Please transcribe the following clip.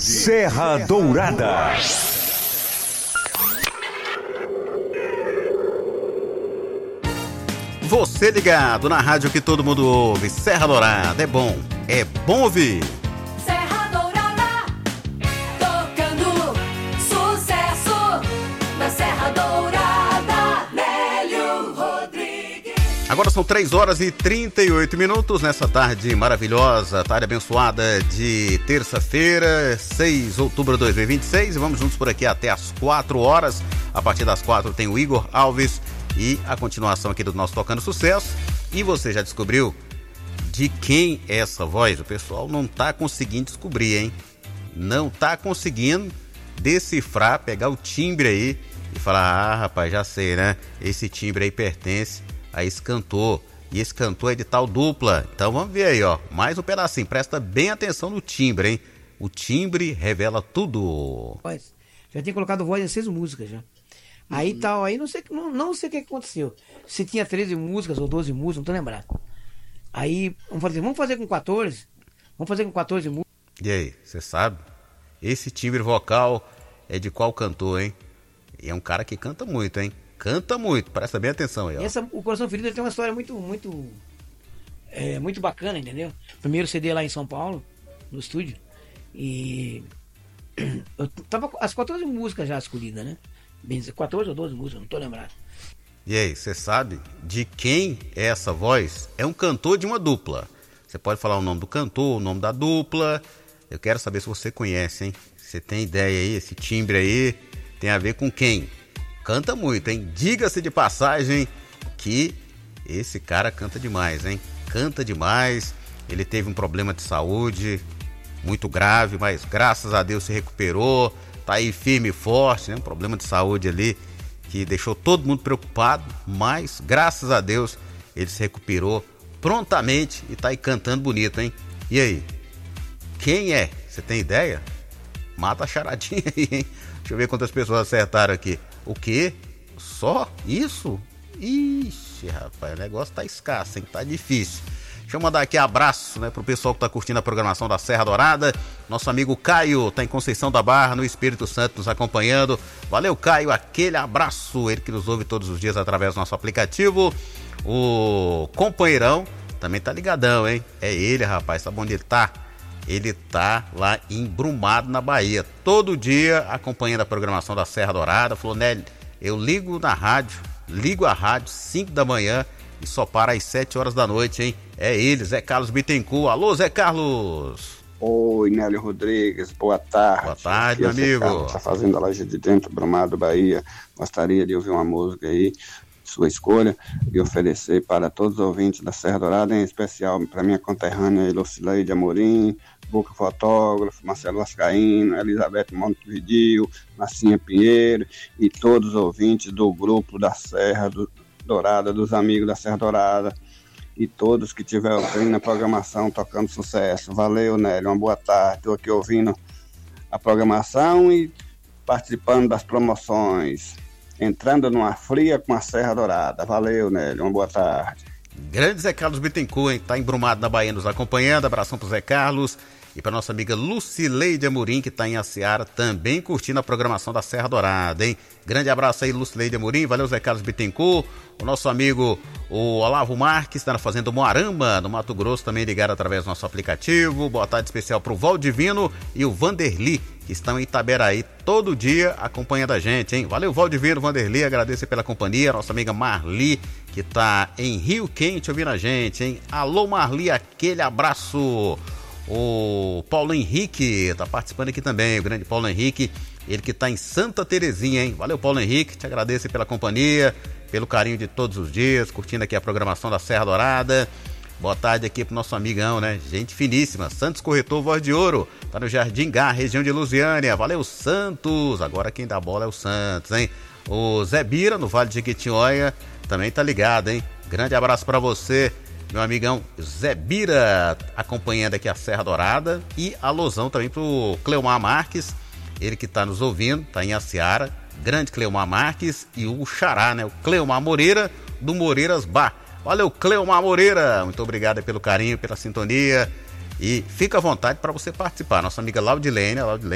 Serra Dourada. Você ligado na rádio que todo mundo ouve, Serra Dourada, é bom ouvir. Serra Dourada, tocando sucesso na Serra Dourada, Nélio Rodrigues. Agora são 3h38 nessa tarde maravilhosa, tarde abençoada de terça-feira, 6 de outubro de 2026, e vamos juntos por aqui até as 4 horas. A partir das 4 tem o Igor Alves e a continuação aqui do nosso Tocando Sucesso. E você já descobriu de quem é essa voz? O pessoal não tá conseguindo descobrir, hein? Não tá conseguindo decifrar, pegar o timbre aí e falar, rapaz, já sei, né? Esse timbre aí pertence a esse cantor. E esse cantor é de tal dupla. Então vamos ver aí, ó. Mais um pedacinho. Presta bem atenção no timbre, hein? O timbre revela tudo. Já tinha colocado voz em 6 músicas já. Aí tal, aí não sei o que aconteceu. Se tinha 13 músicas ou 12 músicas, não tô lembrado. Aí, vamos fazer com 14? Vamos fazer com 14 músicas. E aí, você sabe? Esse timbre vocal é de qual cantor, hein? E é um cara que canta muito, hein? Canta muito, presta bem atenção aí, ó. O Coração Ferido tem uma história muito bacana, entendeu? Primeiro CD lá em São Paulo, no estúdio. E eu tava com as 14 músicas já escolhidas, né? 14 ou 12 músicas, não tô lembrado. E aí, você sabe de quem é essa voz? É um cantor de uma dupla. Você pode falar o nome do cantor, o nome da dupla. Eu quero saber se você conhece, hein? Você tem ideia aí, esse timbre aí tem a ver com quem? Canta muito, hein? Diga-se de passagem que esse cara canta demais, hein? Canta demais. Ele teve um problema de saúde muito grave, mas graças a Deus se recuperou. Tá aí firme e forte, né? Um problema de saúde ali que deixou todo mundo preocupado, mas graças a Deus ele se recuperou prontamente e tá aí cantando bonito, hein? E aí? Quem é? Você tem ideia? Mata a charadinha aí, hein? Deixa eu ver quantas pessoas acertaram aqui. O quê? Só isso? Ixi, rapaz, o negócio tá escasso, hein? Tá difícil. Deixa eu mandar aqui abraço, né, pro pessoal que tá curtindo a programação da Serra Dourada. Nosso amigo Caio tá em Conceição da Barra, no Espírito Santo, nos acompanhando. Valeu, Caio, aquele abraço. Ele que nos ouve todos os dias através do nosso aplicativo. O companheirão também tá ligadão, hein? É ele, rapaz, sabe onde ele tá? Ele tá lá em Brumado, na Bahia. Todo dia acompanhando a programação da Serra Dourada. Falou, Nélio, eu ligo a rádio 5 da manhã e só para às 7 horas da noite, hein? É ele, Zé Carlos Bittencourt. Alô, Zé Carlos. Oi, Nélio Rodrigues, boa tarde. Boa tarde, meu amigo. Está fazendo a Laje de Dentro, Brumado, Bahia. Gostaria de ouvir uma música aí, sua escolha, e oferecer para todos os ouvintes da Serra Dourada, em especial para minha conterrânea Lucileide Amorim, Boca Fotógrafo, Marcelo Vascaíno, Elizabeth Montevideo, Marcinha Pinheiro e todos os ouvintes do grupo da Serra Dourada, dos amigos da Serra Dourada e todos que tiveram ouvindo na programação Tocando Sucesso. Valeu, Nélio, uma boa tarde. Estou aqui ouvindo a programação e participando das promoções. Entrando numa fria com a Serra Dourada. Valeu, Nélio, uma boa tarde. Grande Zé Carlos Bittencourt, hein? Tá embrumado na Bahia nos acompanhando. Abração pro Zé Carlos e pra nossa amiga Lucileide Amorim, que tá em Aciara, também curtindo a programação da Serra Dourada, hein? Grande abraço aí, Lucileide Amorim. Valeu, Zé Carlos Bittencourt. O nosso amigo, o Olavo Marques, está na fazenda Moarama, no Mato Grosso, também ligado através do nosso aplicativo. Boa tarde especial pro Valdivino e o Vanderli, que estão em Itaberaí todo dia acompanhando a gente, hein? Valeu, Valdivino, Vanderli, agradeço pela companhia. Nossa amiga Marli, que tá em Rio Quente ouvindo a gente, hein? Alô, Marli, aquele abraço. O Paulo Henrique tá participando aqui também, o grande Paulo Henrique, ele que tá em Santa Terezinha, hein? Valeu, Paulo Henrique, te agradeço pela companhia, pelo carinho de todos os dias, curtindo aqui a programação da Serra Dourada. Boa tarde aqui pro nosso amigão, né? Gente finíssima, Santos Corretor Voz de Ouro, tá no Jardim Gá, região de Lusiânia. Valeu, Santos, agora quem dá bola é o Santos, hein? O Zé Bira, no Vale de Jequitinhonha, também tá ligado, hein? Grande abraço pra você, meu amigão Zé Bira, acompanhando aqui a Serra Dourada. E alusão também pro Cleomar Marques, ele que tá nos ouvindo, tá em Aciara. Grande Cleomar Marques e o xará, né? O Cleomar Moreira, do Moreiras Bar. Valeu, Cleomar Moreira, muito obrigado pelo carinho, pela sintonia. E fica à vontade para você participar. Nossa amiga Laudilene